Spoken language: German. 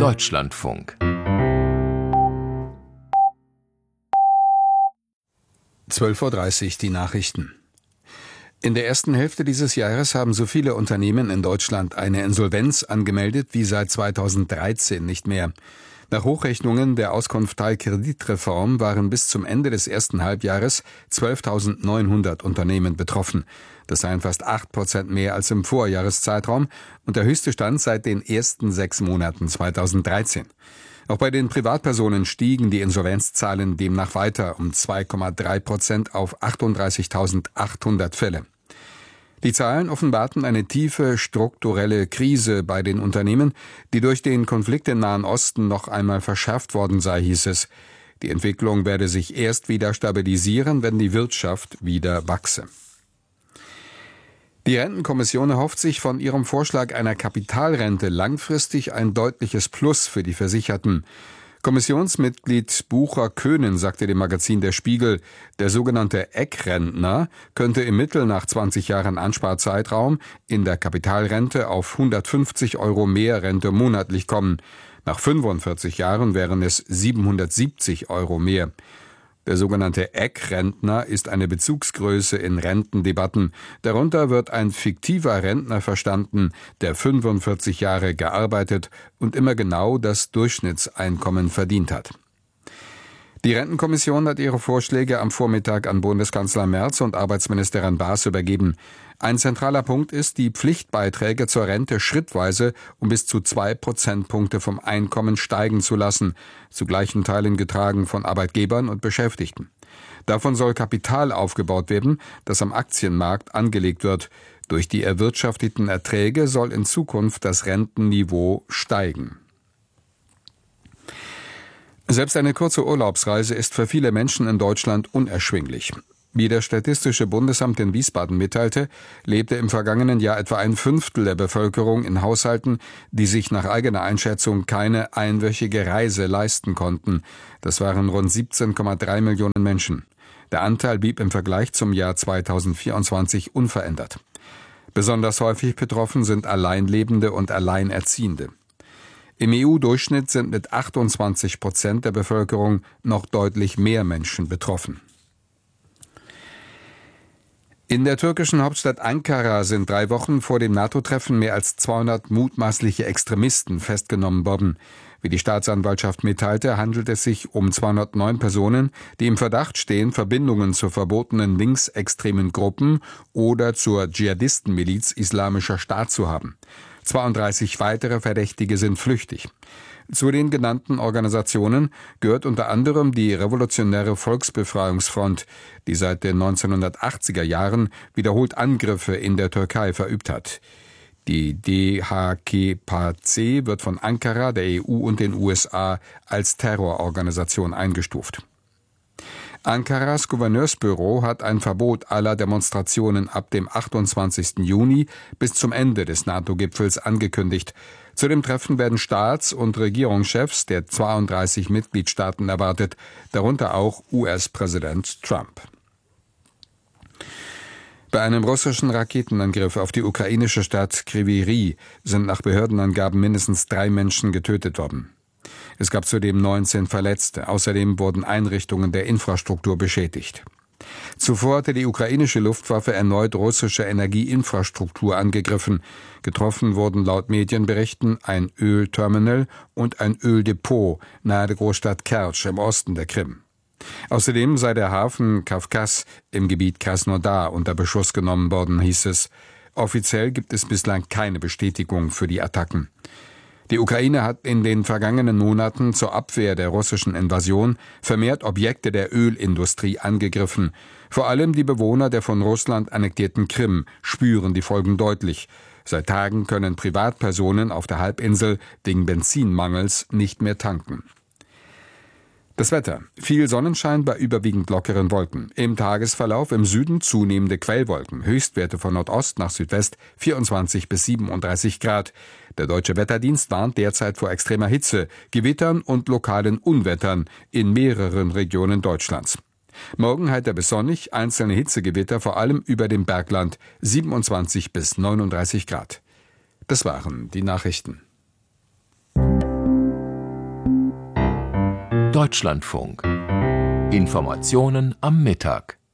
Deutschlandfunk 12:30 Uhr die Nachrichten. In der ersten Hälfte dieses Jahres haben so viele Unternehmen in Deutschland eine Insolvenz angemeldet wie seit 2013 nicht mehr. Nach Hochrechnungen der Auskunft Teilkreditreform waren bis zum Ende des ersten Halbjahres 12.900 Unternehmen betroffen. Das seien fast 8% mehr als im Vorjahreszeitraum und der höchste Stand seit den ersten 6 Monaten 2013. Auch bei den Privatpersonen stiegen die Insolvenzzahlen demnach weiter um 2,3% auf 38.800 Fälle. Die Zahlen offenbarten eine tiefe strukturelle Krise bei den Unternehmen, die durch den Konflikt im Nahen Osten noch einmal verschärft worden sei, hieß es. Die Entwicklung werde sich erst wieder stabilisieren, wenn die Wirtschaft wieder wachse. Die Rentenkommission erhofft sich von ihrem Vorschlag einer Kapitalrente langfristig ein deutliches Plus für die Versicherten. Kommissionsmitglied Bucher-Köhnen sagte dem Magazin Der Spiegel, der sogenannte Eckrentner könnte im Mittel nach 20 Jahren Ansparzeitraum in der Kapitalrente auf 150 € mehr Rente monatlich kommen. Nach 45 Jahren wären es 770 € mehr. Der sogenannte Eckrentner ist eine Bezugsgröße in Rentendebatten. Darunter wird ein fiktiver Rentner verstanden, der 45 Jahre gearbeitet und immer genau das Durchschnittseinkommen verdient hat. Die Rentenkommission hat ihre Vorschläge am Vormittag an Bundeskanzler Merz und Arbeitsministerin Baas übergeben. Ein zentraler Punkt ist, die Pflichtbeiträge zur Rente schrittweise um bis zu 2 Prozentpunkte vom Einkommen steigen zu lassen, zu gleichen Teilen getragen von Arbeitgebern und Beschäftigten. Davon soll Kapital aufgebaut werden, das am Aktienmarkt angelegt wird. Durch die erwirtschafteten Erträge soll in Zukunft das Rentenniveau steigen. Selbst eine kurze Urlaubsreise ist für viele Menschen in Deutschland unerschwinglich. Wie das Statistische Bundesamt in Wiesbaden mitteilte, lebte im vergangenen Jahr etwa ein Fünftel der Bevölkerung in Haushalten, die sich nach eigener Einschätzung keine einwöchige Reise leisten konnten. Das waren rund 17,3 Millionen Menschen. Der Anteil blieb im Vergleich zum Jahr 2024 unverändert. Besonders häufig betroffen sind Alleinlebende und Alleinerziehende. Im EU-Durchschnitt sind mit 28% der Bevölkerung noch deutlich mehr Menschen betroffen. In der türkischen Hauptstadt Ankara sind 3 Wochen vor dem NATO-Treffen mehr als 200 mutmaßliche Extremisten festgenommen worden. Wie die Staatsanwaltschaft mitteilte, handelt es sich um 209 Personen, die im Verdacht stehen, Verbindungen zu verbotenen linksextremen Gruppen oder zur Dschihadistenmiliz Islamischer Staat zu haben. 32 weitere Verdächtige sind flüchtig. Zu den genannten Organisationen gehört unter anderem die Revolutionäre Volksbefreiungsfront, die seit den 1980er Jahren wiederholt Angriffe in der Türkei verübt hat. Die DHKPC wird von Ankara, der EU und den USA als Terrororganisation eingestuft. Ankaras Gouverneursbüro hat ein Verbot aller Demonstrationen ab dem 28. Juni bis zum Ende des NATO-Gipfels angekündigt. Zu dem Treffen werden Staats- und Regierungschefs der 32 Mitgliedstaaten erwartet, darunter auch US-Präsident Trump. Bei einem russischen Raketenangriff auf die ukrainische Stadt Kryvyi Rih sind nach Behördenangaben mindestens 3 Menschen getötet worden. Es gab zudem 19 Verletzte. Außerdem wurden Einrichtungen der Infrastruktur beschädigt. Zuvor hatte die ukrainische Luftwaffe erneut russische Energieinfrastruktur angegriffen. Getroffen wurden laut Medienberichten ein Ölterminal und ein Öldepot nahe der Großstadt Kertsch im Osten der Krim. Außerdem sei der Hafen Kawkas im Gebiet Krasnodar unter Beschuss genommen worden, hieß es. Offiziell gibt es bislang keine Bestätigung für die Attacken. Die Ukraine hat in den vergangenen Monaten zur Abwehr der russischen Invasion vermehrt Objekte der Ölindustrie angegriffen. Vor allem die Bewohner der von Russland annektierten Krim spüren die Folgen deutlich. Seit Tagen können Privatpersonen auf der Halbinsel wegen Benzinmangels nicht mehr tanken. Das Wetter. Viel Sonnenschein bei überwiegend lockeren Wolken. Im Tagesverlauf im Süden zunehmende Quellwolken. Höchstwerte von Nordost nach Südwest 24 bis 37 Grad. Der Deutsche Wetterdienst warnt derzeit vor extremer Hitze, Gewittern und lokalen Unwettern in mehreren Regionen Deutschlands. Morgen heiter bis sonnig, einzelne Hitzegewitter vor allem über dem Bergland 27 bis 39 Grad. Das waren die Nachrichten. Deutschlandfunk. Informationen am Mittag.